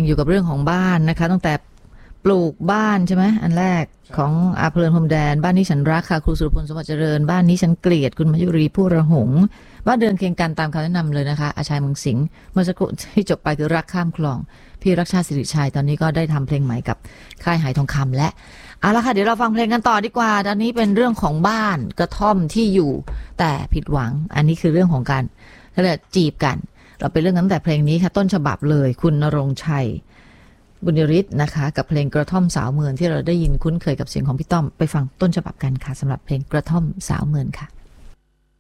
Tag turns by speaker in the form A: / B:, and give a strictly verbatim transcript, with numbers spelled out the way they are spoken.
A: อยู่กับเรื่องของบ้านนะคะตั้งแต่ปลูกบ้านใช่ไหมอันแรกของอาเพลินพรมแดนบ้านนี้ฉันรักค่ะครูสุรพลสมบัติเจริญบ้านนี้ฉันเกลียดคุณมายุรีผู้ระหงบ้านเดินเคียงกันตามคำแนะนำเลยนะคะอาชัยเมืองสิงห์เมื่อสักครู่ที่จบไปคือรักข้ามคลองพี่รักชาติสิริชัยตอนนี้ก็ได้ทำเพลงใหม่กับค่ายหายทองคำและเอาละค่ะเดี๋ยวเราฟังเพลงกันต่อดีกว่าตอนนี้เป็นเรื่องของบ้านกระท่อมที่อยู่แต่ผิดหวังอันนี้คือเรื่องของการเรียกจีบกันเราไปเรื่องนั้นแต่เพลงนี้ค่ะต้นฉบับเลยคุณณรงค์ชัยบุญยริศนะคะกับเพลงกระท่อมสาวเมืองที่เราได้ยินคุ้นเคยกับเสียงของพี่ต้อมไปฟังต้นฉบับกันค่ะสำหรับเพลงกระท่อมสาวเมืองค่ะ